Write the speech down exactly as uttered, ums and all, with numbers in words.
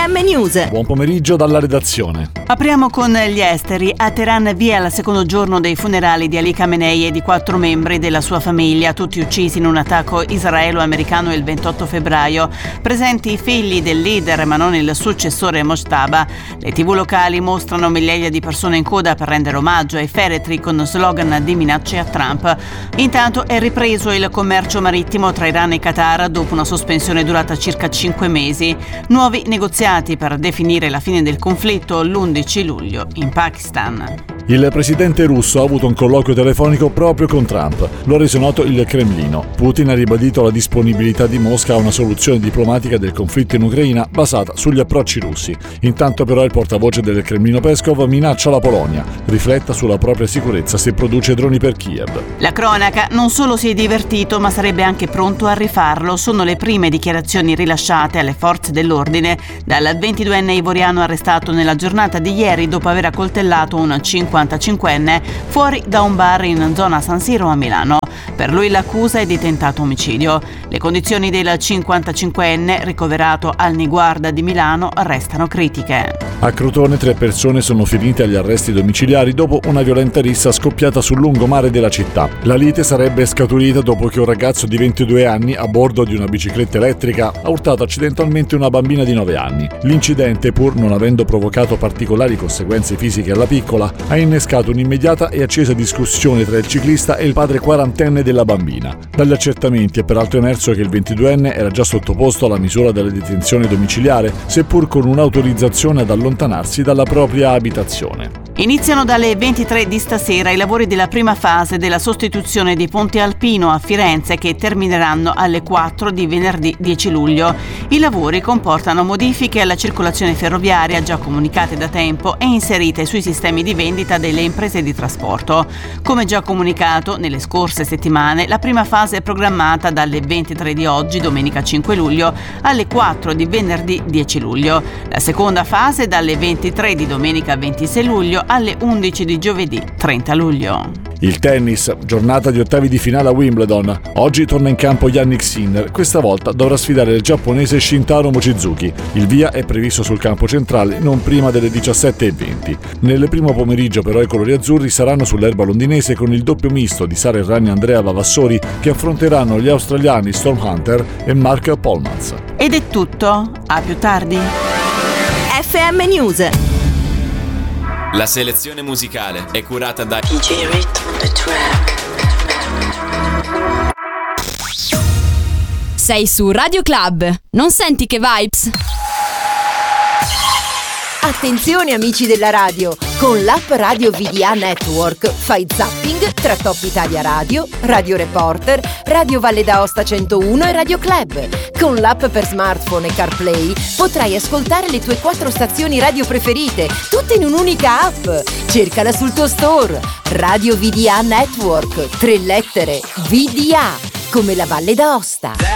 M News. Buon pomeriggio dalla redazione. Apriamo con gli esteri. A Teheran via il secondo giorno dei funerali di Ali Khamenei e di quattro membri della sua famiglia, tutti uccisi in un attacco israelo-americano il ventotto febbraio. Presenti i figli del leader, ma non il successore Mojtaba. Le tivù locali mostrano migliaia di persone in coda per rendere omaggio ai feretri con slogan di minacce a Trump. Intanto è ripreso il commercio marittimo tra Iran e Qatar dopo una sospensione durata circa cinque mesi. Nuovi negoziati per definire la fine del conflitto l'undici luglio in Pakistan. Il presidente russo ha avuto un colloquio telefonico proprio con Trump. Lo ha reso noto il Cremlino. Putin ha ribadito la disponibilità di Mosca a una soluzione diplomatica del conflitto in Ucraina basata sugli approcci russi. Intanto però il portavoce del Cremlino Peskov minaccia la Polonia. Rifletta sulla propria sicurezza se produce droni per Kiev. La cronaca: non solo si è divertito, ma sarebbe anche pronto a rifarlo. Sono le prime dichiarazioni rilasciate alle forze dell'ordine dal ventiduenne ivoriano arrestato nella giornata di ieri dopo aver accoltellato un cinquantacinquenne fuori da un bar in zona San Siro a Milano. Per lui l'accusa è di tentato omicidio. Le condizioni del cinquantacinquenne, ricoverato al Niguarda di Milano, restano critiche. A Crotone tre persone sono finite agli arresti domiciliari dopo una violenta rissa scoppiata sul lungomare della città. La lite sarebbe scaturita dopo che un ragazzo di ventidue anni, a bordo di una bicicletta elettrica, ha urtato accidentalmente una bambina di nove anni. L'incidente, pur non avendo provocato particolari conseguenze fisiche alla piccola, ha innescato un'immediata e accesa discussione tra il ciclista e il padre quarantenne della bambina. Dagli accertamenti è peraltro emerso che il ventiduenne era già sottoposto alla misura della detenzione domiciliare, seppur con un'autorizzazione ad allontanarsi dalla propria abitazione. Iniziano dalle ventitré di stasera i lavori della prima fase della sostituzione di Ponte Alpino a Firenze, che termineranno alle quattro di venerdì dieci luglio. I lavori comportano modifiche alla circolazione ferroviaria già comunicate da tempo e inserite sui sistemi di vendita delle imprese di trasporto. Come già comunicato nelle scorse settimane, la prima fase è programmata dalle ventitré di oggi, domenica cinque luglio, alle quattro di venerdì dieci luglio. La seconda fase dalle ventitré di domenica ventisei luglio alle undici di giovedì trenta luglio. Il tennis, giornata di ottavi di finale a Wimbledon. Oggi torna in campo Jannik Sinner. Questa volta dovrà sfidare il giapponese Shintaro Mochizuki. Il via è previsto sul campo centrale non prima delle diciassette e venti. Nel primo pomeriggio però i colori azzurri saranno sull'erba londinese con il doppio misto di Sara Errani e Andrea Vavassori, che affronteranno gli australiani Storm Hunter e Mark Polmans. Ed è tutto, a più tardi. F M News. La selezione musicale è curata da D J Rhythm the Track. Sei su Radio Club, non senti che vibes? Attenzione amici della radio, con l'app Radio V D A Network fai zapping tra Top Italia Radio, Radio Reporter, Radio Valle d'Aosta centouno e Radio Club. Con l'app per smartphone e CarPlay potrai ascoltare le tue quattro stazioni radio preferite, tutte in un'unica app. Cercala sul tuo store. Radio V D A Network, tre lettere, V D A, come la Valle d'Aosta.